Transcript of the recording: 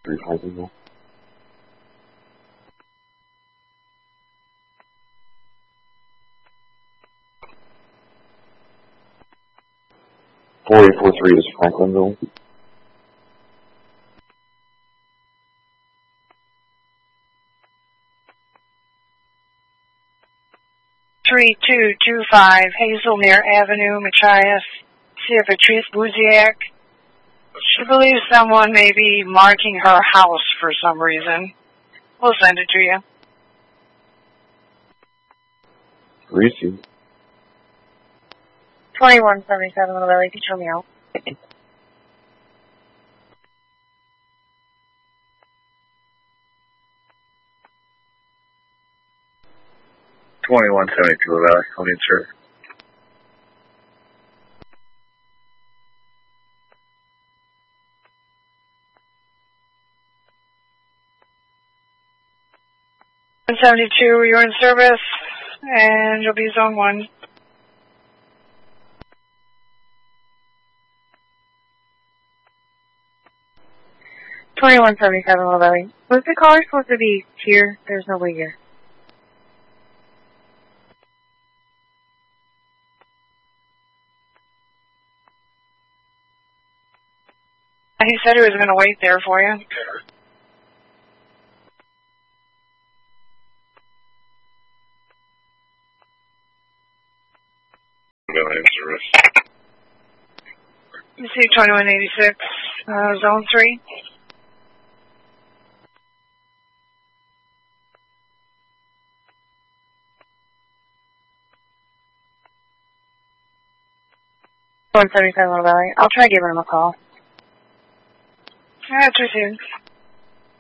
3 Franklinville. .4843 is Franklinville. .3225 Hazelmere Avenue, Machias. See if Patrice Buziak. She believes someone may be marking her house for some reason. We'll send it to you. Reese. 2177 Little Valley, control me out. Little Valley, I'll need sir. .172, you're in service, and you'll be zone 1. .2177 Little Valley. Was the caller supposed to be here? There's nobody here. He said he was going to wait there for you. You see 2186, zone 3. .177 Little Valley. I'll try giving him a call. That's received.